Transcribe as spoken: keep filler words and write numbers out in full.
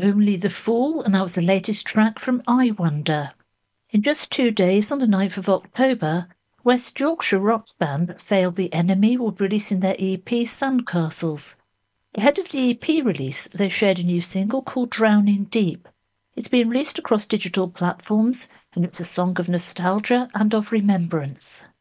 Only the Fool, and that was the latest track from I Wonder. In just two days, on the ninth of October, West Yorkshire rock band Fail the Enemy will be releasing their E P Sandcastles. Ahead of the E P release, they shared a new single called Drowning Deep. It's been released across digital platforms, and it's a song of nostalgia and of remembrance.